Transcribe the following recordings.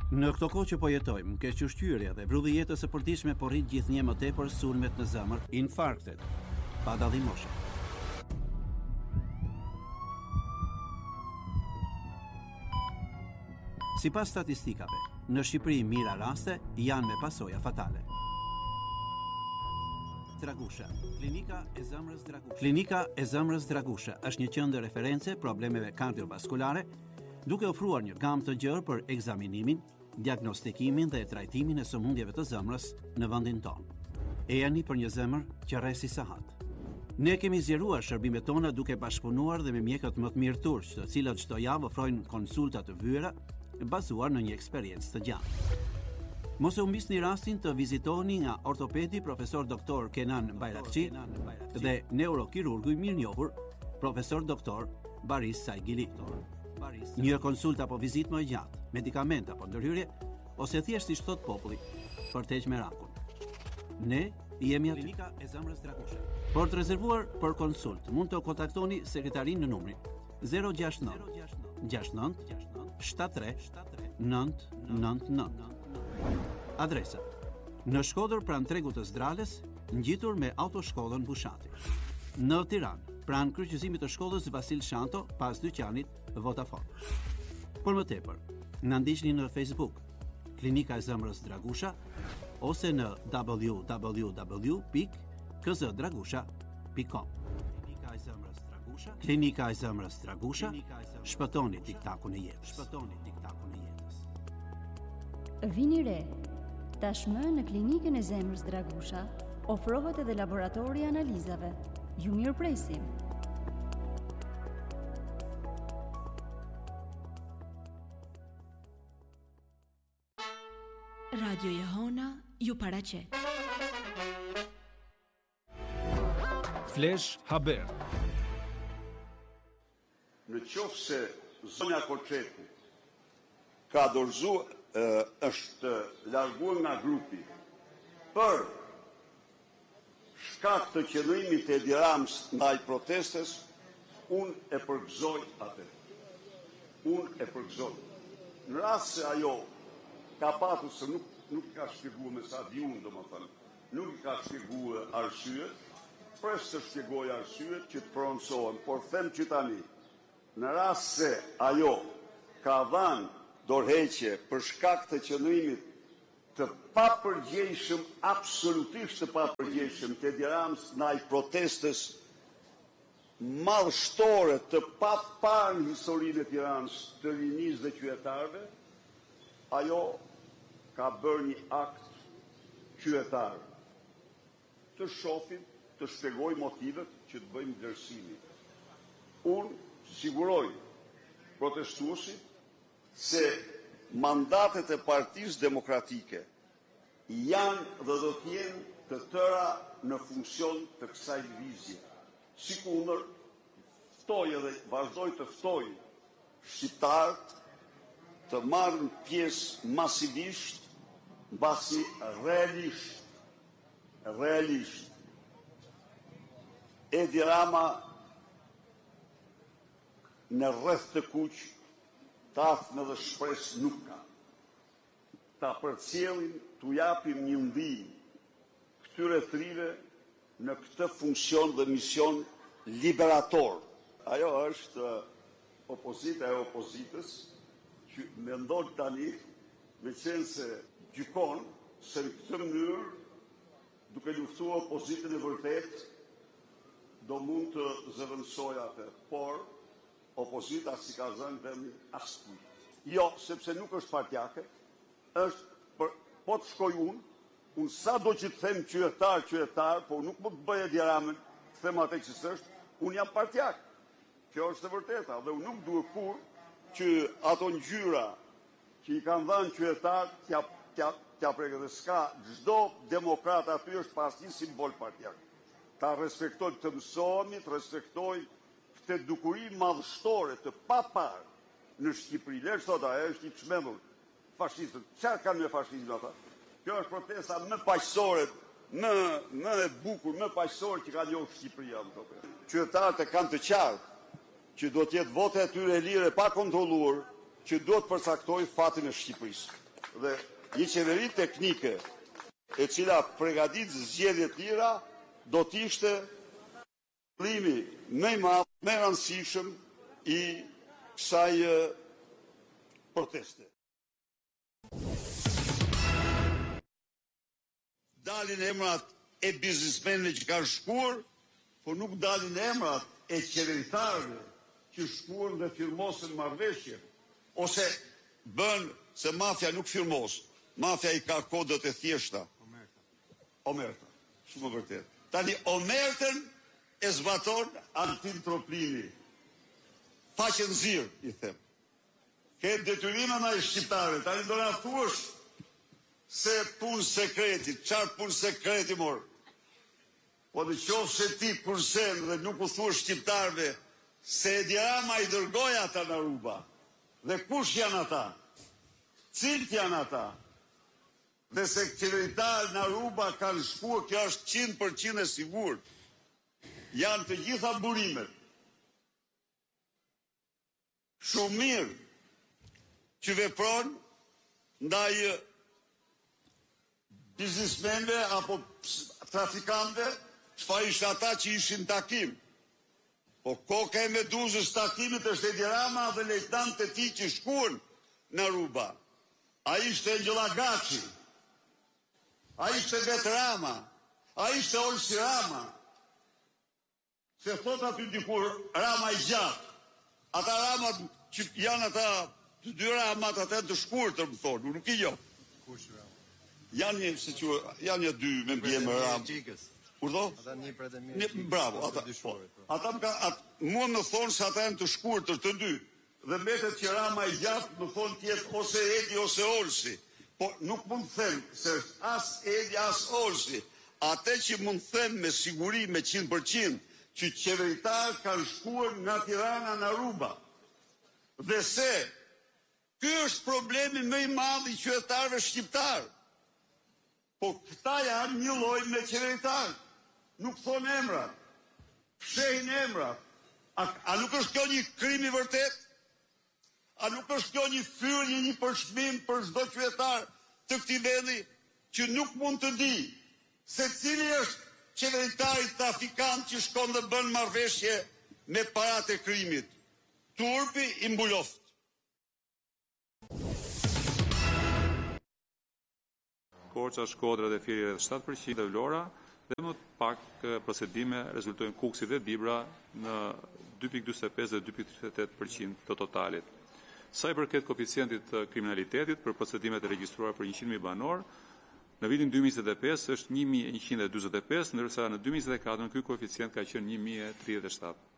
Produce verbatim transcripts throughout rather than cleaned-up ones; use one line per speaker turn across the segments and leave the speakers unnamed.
Në këto kohë që po jetojmë, kequshqyrja dhe vrulli i jetës së përditshme po rrit gjithnjë më tepër sulmet në zemër, infarktet, pa dallim moshe. Sipas statistikave, në Shqipëri mira raste janë me pasoja fatale. Dragusha, klinika e zemrës Dragusha. Klinika e zemrës Dragusha është një qendër reference problemeve kardiovaskulare, duke ofruar një gamë të gjerë për ekzaminimin, diagnostikimin dhe trajtimin e sëmundjeve të zemrës në vendin tonë. E jani për një zemër që rresi sahat. Ne kemi zgjeruar shërbimet tona duke bashkëpunuar dhe me mjekët më të mirë turq, të cilët çdo javë ofrojnë konsulta të vëra bazuar në një eksperiencë të gjatë. Mos e humbisni rastin të vizitoni nga ortopedi profesor doktor Kenan Bayrakçi dhe neurokirurgu i mirënjohur profesor doktor Baris Saigili. Një konsulta apo vizitë më e gjatë, medikament apo ndërhyrje, ose thjesht siç thot populli, për të heqë merakun. Ne jemi aty. Klinika e zemrës Dragusha. Për të rezervuar për konsult, mund të kontaktoni sekretarin në numrin zero gjasht nëntë gjasht nëntë shtatëdhjetë tre nëntë nëntë nëntë. Adresa: në Shkodër pranë tregut të Zdrales, ngjitur me autoshkollën Bushati. Në Tiranë, pranë kryqëzimit të shkollës Vasil Shanto, pas dyqanit Vodafone. Por më tepër, na ndiqni në Facebook, Klinika e zemrës Dragusha, ose në w w w pikë k z dragusha pikë com. Klinika e zemrës Dragusha, Klinika e zemrës Dragusha, shpëtoni tiktakun e jetës. Shpëtoni tiktakun e jetës.
Vini re. Tashmë në Klinikën e zemrës Dragusha ofrohet edhe laboratori i analizave. Ju mirëpresim.
Radio Jehona ju paraqet.
Flash Haber.
Në qoftë se zonja Koçeti ka dorëzuar është larguar nga grupi për shkak të qëllimit të Edi Ramës ndaj protestës, unë e përgëzoj atë. Unë e përgëzoj. Në rast se ajo ka patur se nuk, nuk ka shpjeguar me sa di unë, domethënë, nuk ka shpjeguar arsyet, pres të shpjegoj arsyet që të pronësohen, por them që tani, në rast se ajo ka dhënë dorëheqje për shkak të qëllimit të papërgjegjshëm, absolutisht të papërgjegjshëm të Edi Ramës ndaj protestës madhështore të paparë në historinë e Tiranës të rinisë dhe qytetarëve, ajo ka bërë një akt qytetar. Të shohim, të shpjegoj motivet që të bëjmë vlerësimin. Unë siguroj protestuesit se mandatet e Partisë Demokratike janë dhe do të jenë të tëra në funksion të kësaj lëvizje. Sikundër, ftoj edhe vazhdoj të ftoj shqiptarët të marrën pjesë masivisht, mbasi realisht, realisht. Edi Rama në rreth të kuq, tafnë dhe shpresë nuk ka. Ta përcjellin, t'u japim një ndihmë këtyre trive në këtë funksion dhe mision liberator. Ajo është opozita e opozitës që mendon tani me qenë se gjykon se në këtë mënyrë, duke luftuar opozitën e vërtet, do mund të zëvendësojë atë, por opozita si ka zënë vendi askujt. Jo, sepse nuk është partjake, është për, po të shkoj unë, unë sa do që të them qytetar, qytetar, po nuk më të bëjë Edi Ramën, të them atë që s'është, unë jam partjak. Kjo është e vërteta, dhe unë nuk duhet kur që ato ngjyra që i kanë dhënë qytetar, t'ja, t'ja, t'ja prekë dhe s'ka, çdo demokrat aty është pas një simbol partjak. Ta respektoj të mësohemi, të respektoj këtë dukuri madhështore të papar në Shqipëri. Lërë sot ajo është i çmendur fashistët. Çfarë kanë me fashizmin ata? Kjo është protesta më paqësore, më më e bukur, më paqësore që ka njohur Shqipëria në tokë. Qytetarët e kanë të qartë që do të jetë vote e tyre lire pa kontrolluar, që do të përcaktoj fatin e Shqipërisë. Dhe një qeveri teknike e cila përgatit zgjedhje të lira do t'ishte qëllimi më i madh, më i rëndësishëm i kësaj proteste. Dalin emrat e biznismenëve që kanë shkuar, por nuk dalin emrat e qeveritarëve që shkuan dhe firmosën marrëveshje, ose bën se mafia nuk firmos. Mafia i ka kodët e thjeshta. Omerta. Shumë vërtet. Tani omertën e zbaton Antin Troplini. Faqen zirë, i them. Ke detyrime ma i shqiptare. Tani do na thuash se punë sekreti, qarë punë sekreti morë. Po në qofë se ti përsen dhe nuk u thua shqiptarve se Edi Rama i dërgoja ata në Aruba. Dhe kush janë ata? Cilët janë ata? Dhe se qeveritarë në Aruba kanë shkuar, kjo është qind për qind e sigur. Janë të gjitha burimet. Shumë mirë që vepron ndaj biznismenve apo trafikante, çfarë ishte ata që ishin takim. Po koka e meduzës takimit është Edi Rama dhe lejtnant e tij që shkuan në Aruba. A ishte Engjëlla Gaçi, a ishte vetë Rama, a ishte Olsi Rama. Se thot aty dikur Rama i gjatë. Ata Ramat që janë ata të dy Ramat ata të shkurtër, më thonë, nuk i jo. Kush Rama? Janë një, se që, janë një dy me mbjemë Rama. Urdo? Ata një për edhe mirë. Bravo, ata, po, ata më ka, at, mua më thonë se ata janë të shkurtër të dy. Dhe mbetet që Rama i gjatë më thonë tjetë ose Edi ose Olsi. Po nuk mund të them se as Edi as Olsi. Ate që mund të them me siguri me qind për qind që qeveritarë kanë shkuar nga Tirana në Aruba. Dhe se ky është problemi më i madh i qytetarëve shqiptarë. Po këta janë një lloj me qeveritarë. Nuk thonë emrat. Fshehin emrat. A, a nuk është kjo një krim i vërtet? A nuk është kjo një fyrje, një përshmim për çdo qytetar të këtij vendi që nuk mund të di se cili është qeveritari trafikant që shkon dhe bën marrëveshje me paratë e krimit? Turpi i mbuloft.
Korça, Shkodra dhe Fieri rreth shtatë përqind dhe Vlora, dhe më pak procedime rezultojnë Kuksi dhe Dibra në dy pikë njëzet e pesë dhe dy pikë tridhjetë e tetë përqind të totalit. Sa i përket koeficientit të kriminalitetit për procedimet e regjistruara për njëqind mijë banor, në vitin dy mijë njëzet e pesë është një mijë e njëqind e dyzet e pesë, ndërsa në dy mijë njëzet e katër ky koeficient ka qenë një mijë e tridhjetë e shtatë.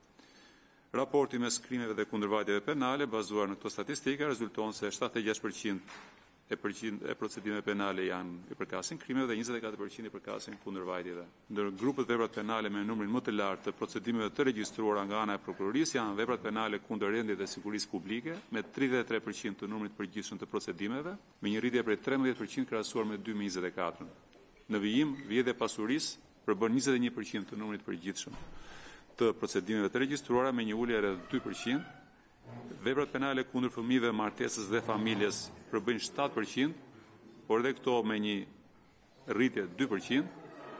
Raporti mes krimeve dhe kundërvajtjeve penale bazuar në këto statistika rezulton se shtatëdhjetë e gjashtë përqind e përqind e procedimeve penale janë i përkasin krimeve dhe njëzet e katër përqind i përkasin kundërvajtjeve. Ndër grupet veprat penale me numrin më të lartë të procedimeve të regjistruara nga ana e prokurorisë janë veprat penale kundër rendit dhe sigurisë publike me tridhjetë e tre përqind të numrit përgjithshëm të procedimeve, me një rritje prej trembëdhjetë përqind krahasuar me dy mijë njëzet e katër. Në vijim, vjedhja e pasurisë përbën njëzet e një përqind të numrit përgjithshëm të procedimeve të regjistruara me një ulje rreth dy përqind. Veprat penale kundër fëmijëve, martesës dhe familjes përbëjnë shtatë përqind, por edhe këto me një rritje dy përqind.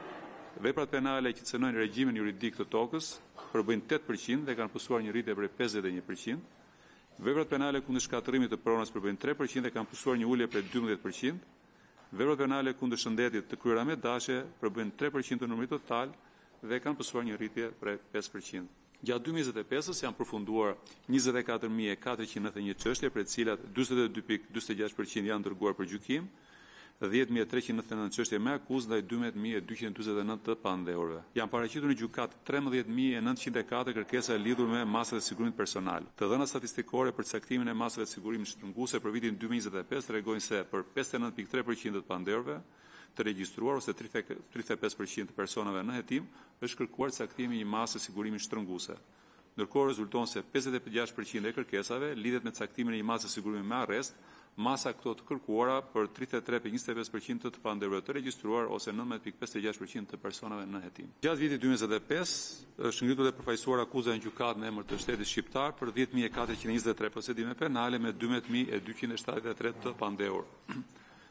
Veprat penale që cënojnë regjimin juridik të tokës përbëjnë tetë përqind dhe kanë pësuar një rritje prej pesëdhjetë e një përqind. Veprat penale kundër shkatërimit të pronës përbëjnë tre përqind dhe kanë pësuar një ulje prej dymbëdhjetë përqind. Veprat penale kundër shëndetit të kryera me dashe përbëjnë tre përqind të numrit total dhe kanë pësuar një rritje prej pesë përqind. Gjatë dy mijë njëzet e pesës janë përfunduar njëzet e katër mijë e katërqind e nëntëdhjetë e një çështje, për të cilat dyzet e dy pikë dyzet e gjashtë përqind janë dërguar për gjykim, dhjetë mijë e treqind e nëntëdhjetë e nëntë çështje me akuzë ndaj dymbëdhjetë mijë e dyqind e dyzet e nëntë të pandehurve. Janë paraqitur në gjykatë trembëdhjetë mijë e nëntëqind e katër kërkesa lidhur me masat e sigurimit personal. Të dhënat statistikore për caktimin e masave të sigurimit shtrënguese për vitin dy mijë njëzet e pesë tregojnë se për pesëdhjetë e nëntë pikë tre përqind të pandehurve të regjistruar ose tridhjetë e pesë përqind të personave në hetim është kërkuar caktimi i një mase sigurimi shtrënguese. Ndërkohë rezulton se pesëdhjetë e gjashtë përqind e kërkesave lidhet me caktimin e një mase sigurimi me arrest, masa këto të kërkuara për tridhjetë e tre pikë njëzet e pesë përqind të të pandehurve të regjistruar ose nëntëmbëdhjetë pikë pesëdhjetë e gjashtë përqind të personave në hetim. Gjatë vitit dy mijë njëzet e pesë është ngritur dhe përfaqësuar akuza në gjykatë në emër të shtetit shqiptar për dhjetë mijë e katërqind e njëzet e tre procedime penale me dymbëdhjetë mijë e dyqind e shtatëdhjetë e tre të pandehur.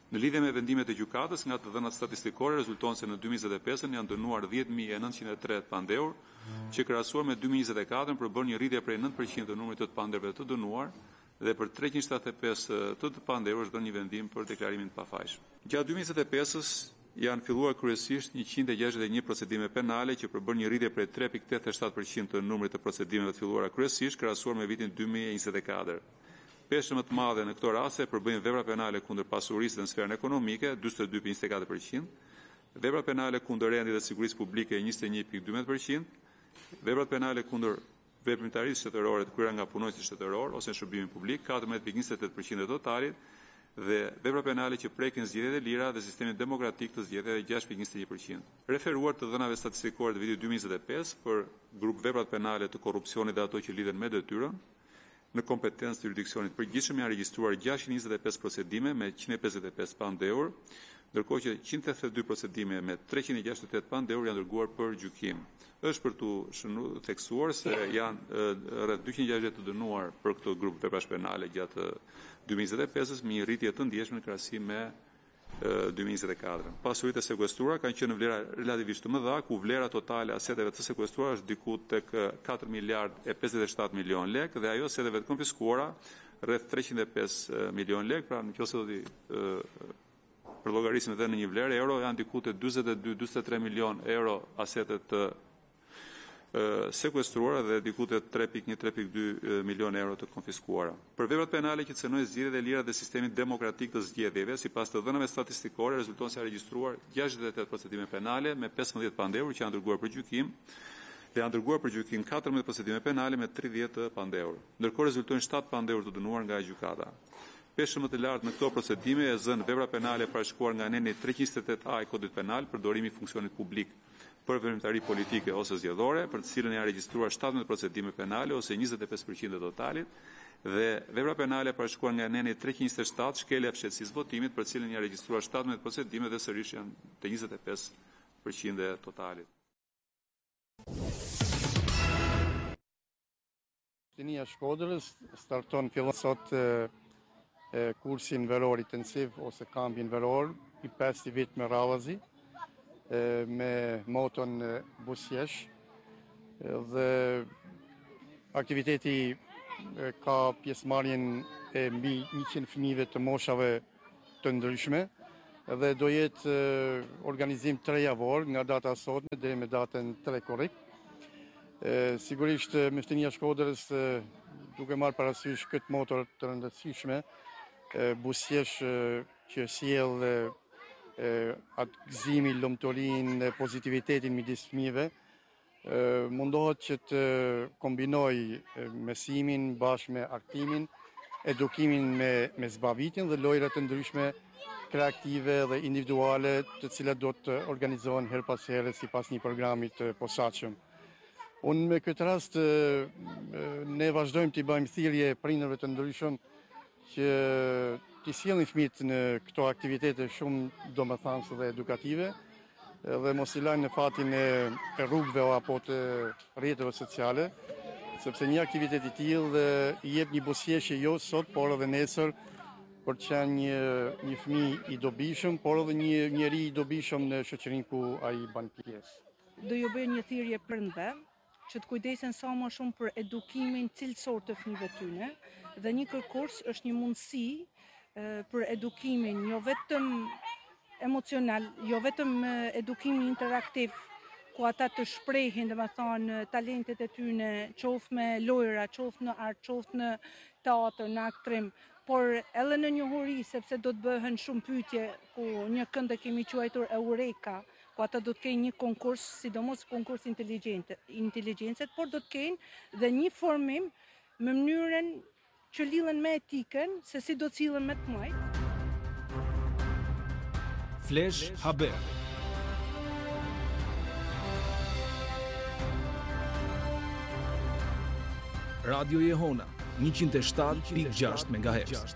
Në lidhje me vendimet e gjykatës, nga të dhënat statistikore rezulton se në dy mijë e njëzet e pesë janë dënuar dhjetë mijë e nëntëqind e tre të pandehur, që krahasuar me dy mijë e njëzet e katër përbën një rritje prej nëntë përqind të numrit të panderëve të dënuar dhe për treqind shtatëdhjetë e pesë të të pandehur është dhënë një vendim për deklarimin të pafajshëm. Gjatë dy mijë e njëzet e pesës janë filluar kryesisht njëqind e gjashtëdhjetë e një procedime penale që përbën një rritje prej tre pikë tetëdhjetë e shtatë përqind të numrit të procedimeve të filluara kryesisht krahasuar me vitin dy mijë e njëzet e katër. Peshë më të madhe në këto raste përbëjnë vepra penale kundër pasurisë dhe në sferën ekonomike, dyzet e dy pikë njëzet e katër përqind, vepra penale kundër rendit dhe sigurisë publike njëzet e një pikë dymbëdhjetë përqind, veprat penale kundër veprimtarisë shtetërore të kryera nga punonjësit shtetëror ose në shërbimin publik katërmbëdhjetë pikë njëzet e tetë përqind e totalit dhe vepra penale që prekin zgjedhjet e lira dhe sistemin demokratik të zgjedhjeve gjashtë pikë njëzet e një përqind. Referuar të dhënave statistikore të vitit dy mijë e njëzet e pesë për grup veprat penale të korrupsionit dhe ato që lidhen me detyrën, në kompetencë të jurisdiksionit përgjithshëm janë regjistruar gjashtëqind e njëzet e pesë procedime me njëqind e pesëdhjetë e pesë pandehur, ndërkohë që njëqind e tetëdhjetë e dy procedime me treqind e gjashtëdhjetë e tetë pandehur janë dërguar për gjykim. Është për tu shënu theksuar se janë rreth dyqind e gjashtëdhjetë të dënuar për këtë grup veprash penale gjatë dy mijë e njëzet e pesës, me një rritje të ndjeshme në krahasim me dy mijë e njëzet e katër. Pasuritë e sekuestruara kanë qenë në vlera relativisht të mëdha, ku vlera totale aseteve të sekuestruara është diku tek katër miliardë e pesëdhjetë e shtatë milion lekë dhe ajo aseteve të konfiskuara rreth treqind e pesë milion lekë, pra nëse do të për llogarismë edhe në një vlerë euro janë diku te dyzet e dy dyzet e tre milion euro asetet të sekuestruara dhe diku te tre pikë një tre pikë dy milion euro të konfiskuara. Për veprat penale që cënojnë zgjedhjet e lira dhe sistemin demokratik të zgjedhjeve, sipas të dhënave statistikore, rezulton se janë regjistruar gjashtëdhjetë e tetë procedime penale me pesëmbëdhjetë pandehur që janë dërguar për gjykim dhe janë dërguar për gjykim katërmbëdhjetë procedime penale me tridhjetë pandehur. Ndërkohë rezultojnë shtatë pandehur të dënuar nga gjykata. Peshë më të lartë në këto procedime e zënë vepra penale parashkuar nga aneni treqind e njëzet e tetë A i Kodit Penal për dorimi i funksionit publik për veprimtari politike ose zgjedhore, për të cilën janë regjistruar shtatëmbëdhjetë procedime penale ose njëzet e pesë përqind e totalit, dhe vepra penale parashkuar nga aneni treqind e njëzet e shtatë shkelja fshehtësisë votimit, për të cilën janë regjistruar shtatëmbëdhjetë procedime dhe sërish janë te njëzet e pesë përqind e totalit.
Qytetia e Shkodrës starton fillon sot e, kursin veror intensiv ose kampin veror i pesë vit me radhazi e, me moton e, busjesh e, dhe aktiviteti e, ka pjesëmarrjen e mbi njëqind fëmijëve të moshave të ndryshme dhe do jetë e, organizim tre javor nga data sotme deri me datën tre korrik. E, sigurisht Mështenia e Shkodrës e, duke marrë parasysh këtë motor të rëndësishme, e, busjesh e, që sjell e, e, atë gëzimi, lumturinë, pozitivitetin midis fëmijëve, e, mundohet që të kombinoj e, mësimin bashkë me artimin, edukimin me, me zbavitjen dhe lojra të ndryshme kreative dhe individuale të cilat do të organizohen her pas here sipas një programi të posaçëm. Unë me këtë rast ne vazhdojmë të i bëjmë thirrje prindërve të ndryshëm që t'i sjellin fëmijët në këto aktivitete shumë domethënëse dhe edukative dhe mos i lajnë në fatin e, e rrugëve apo të rrjeteve sociale, sepse një aktivitet i tillë i jep një buzëqeshje jo sot, por edhe nesër për të qenë një, një fëmijë i dobishëm, por edhe një njeri i dobishëm në shoqërinë ku ai bën pjesë.
Do ju bëj një thirrje prindërve që të kujdesen sa më shumë për edukimin cilësor të fëmijëve tyne dhe një kërkurs është një mundësi e, për edukimin jo vetëm emocional, jo vetëm edukimin interaktiv ku ata të shprehin, domethënë talentet e tyne, qoftë me lojra, qoftë në art, qoftë në teatr, në aktrim, por edhe në njohuri, sepse do të bëhen shumë pyetje ku një kënd e kemi quajtur Eureka, ku ata do të kenë një konkurs, sidomos konkurs inteligjencet, por do të kenë dhe një formim me mënyrën që lidhen me etikën, se si do të sillen me të mëdhenj.
Flash Haber. Radio Jehona njëqind e shtatë pikë gjashtë megahertz.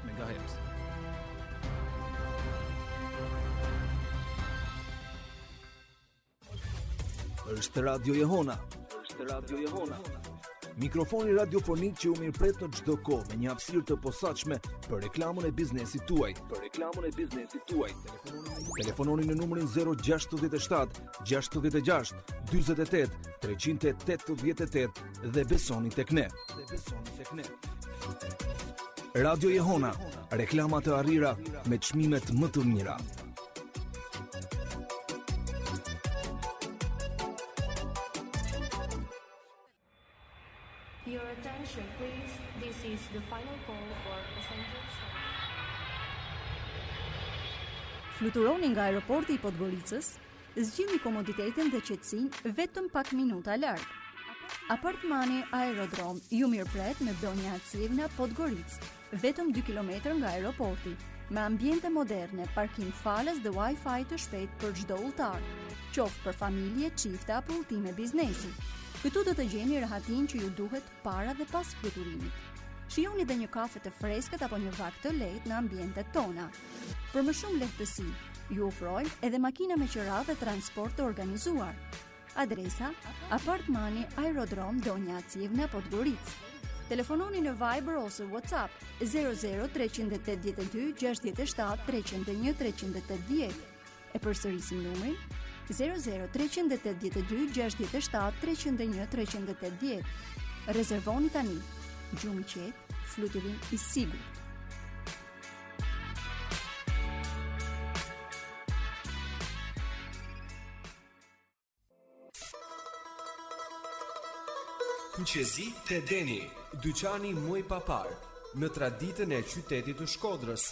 Është Radio Jehona. Është Radio Jehona. Mikrofoni radiofonik që u mirëpret në çdo kohë me një hapësirë të posaçme për reklamën e biznesit tuaj. Për reklamën e biznesit tuaj. Telefononi në numrin zero gjasht shtat gjasht gjasht dyzet e tet treqind e tetëdhjetë e tetë dhe besoni tek ne. Dhe besoni tek ne. Radio Jehona, reklama të arrira me çmimet më të mira.
Your attention, please. This is the final call for passengers.
Fluturoni nga aeroporti i Podgoricës, zgjidhni komoditetin dhe qetësinë vetëm pak minuta larg. Apartmani Aerodrom ju mirëpret në Donja Acivna, Podgoricë, vetëm dy kilometra nga aeroporti, me ambiente moderne, parkim falas dhe Wi-Fi të shpejt për çdo udhëtar, qoftë për familje, çifte apo udhëtime biznesi. Këtu do të gjeni rahatin që ju duhet para dhe pas fluturimit. Shijoni dhe një kafe të freskët apo një vak të lehtë në ambientet tona. Për më shumë lehtësi, ju ofrojmë edhe makina me qira dhe transport të organizuar. Adresa: Apartmani Aerodrom Donja Acivna, Podgoricë. Telefononi në Viber ose WhatsApp zero zero tre opt dy gjasht shtat tre zero një tre opt dy e përsërisim numrin zero zero tre opt dy gjasht shtat tre zero një tre opt dy. Rezervoni tani. Gjumë qetë, fluturim i sigurt.
Kuqezi te Deni, dyqani muj papar, në traditën e qytetit të Shkodrës.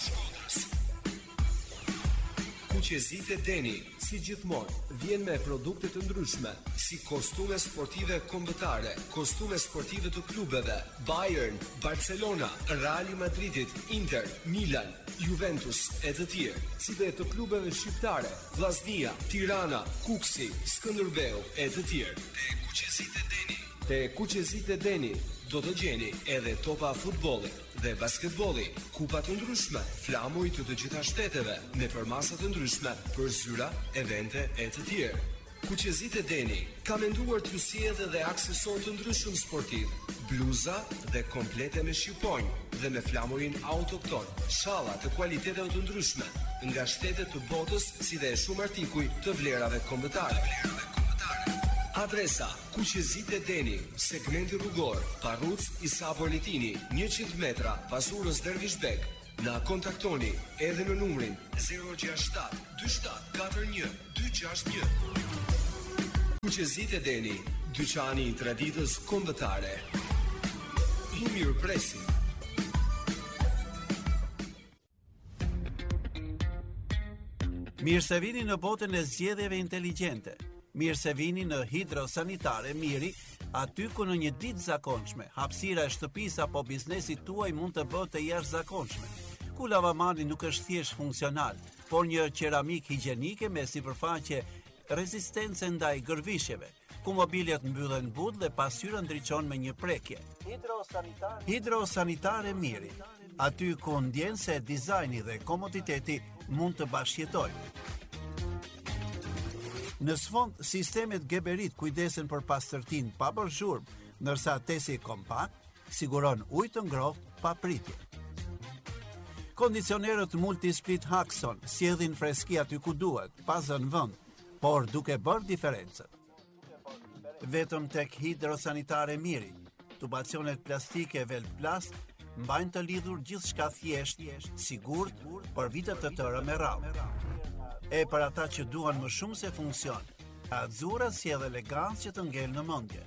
Kuqezi te Deni, si gjithmonë, vjen me produkte të ndryshme, si kostume sportive kombëtare, kostume sportive të klubeve, Bayern, Barcelona, Real Madridit, Inter, Milan, Juventus e të tjerë, si dhe të klubeve shqiptare, Vllaznia, Tirana, Kuksi, Skënderbeu e të tjerë. Te Kuqezi te Deni. Te Kuqezi te Deni do të gjeni edhe topa futbolli dhe basketbolli, kupa të ndryshme, flamuj të të gjitha shteteve, me përmasa të ndryshme për zyra, evente e të tjerë. Kuqezi te Deni ka menduar t'ju sjellë edhe aksesor të ndryshëm sportiv, bluza dhe komplete me shqiponjë dhe me flamurin autokton, shalla të kualiteteve të ndryshme, nga shtetet të botës si dhe shumë artikuj të vlerave kombëtare. Adresa: Kuqezi te Deni, segmenti rrugor, Parruc Isa Politini, njëqind metra pas urës Dervishbek. Na kontaktoni edhe në numrin zero gjasht shtat dy shtat katër një dy gjasht një. Kuqezi te Deni, dyqani i traditës kombëtare. Ju mirëpresim.
Mirë se vini në botën e zgjedhjeve inteligjente. Mirë se vini në Hidrosanitare Miri, aty ku në një ditë zakonshme, hapësira e shtëpisë apo biznesit tuaj mund të bëhet e jashtëzakonshme. Ku lavamani nuk është thjesht funksional, por një qeramik higjienike me sipërfaqe rezistence ndaj gërvishjeve, ku mobiljet mbyllen but dhe pasqyra ndriçon me një prekje. Hidrosanitare Hidrosanitare Miri, aty ku ndjen se dizajni dhe komoditeti mund të bashkëjetojnë. Në sfond, sistemet Geberit kujdesen për pastërtinë pa bërë zhurmë, ndërsa tesi kompakt siguron ujë të ngrohtë pa pritje. Kondicionerët Multisplit Haxon sjellin freski aty ku duhet, pa zënë vend, por duke bërë diferencën. Vetëm tek Hidrosanitare Miri, tubacionet plastike Velplast mbajnë të lidhur gjithçka thjesht, sigurt për vite të tëra me radhë. E për ata që duan më shumë se funksion, Azura sjell elegancë që të ngel në mendje.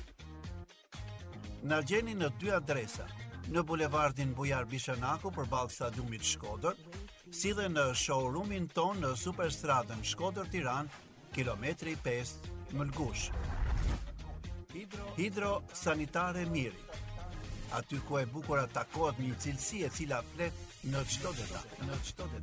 Na gjeni në dy adresa, në bulevardin Bujar Bishanaku përballë stadiumit Shkodër, si dhe në showroomin ton në Superstradën Shkodër-Tiranë, kilometri pesë Mëlgush. Hidrosanitare Miri, aty ku e bukur takohet një cilësi e cila flet në çdo detaj, në çdo detaj.